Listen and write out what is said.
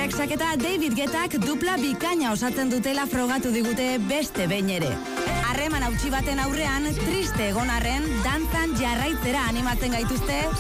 Rexak eta David Guettak dupla bikaina osatzen dutela frogatu digute beste behin ere. Harreman hautsi baten aurrean, triste egon arren, dantzan jarraitzera animatzen gaituzte